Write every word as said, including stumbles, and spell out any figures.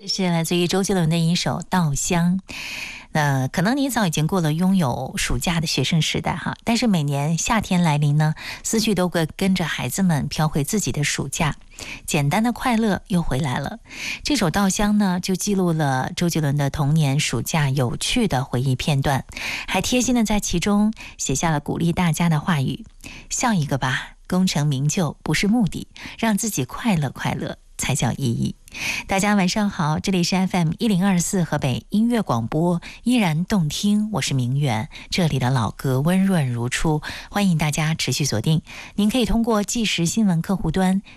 这是来自于周杰伦的一首《稻香》。呃，可能你早已经过了拥有暑假的学生时代哈，但是每年夏天来临呢，思绪都会跟着孩子们飘回自己的暑假，简单的快乐又回来了。这首《稻香》呢，就记录了周杰伦的童年暑假有趣的回忆片段，还贴心的在其中写下了鼓励大家的话语：笑一个吧，功成名就不是目的，让自己快乐快乐才叫意义。大家晚上好，这里是 F M 一零二四河北音乐广播，依然动听，我是明远，这里的老歌温润如初，欢迎大家持续锁定。您可以通过即时新闻客户端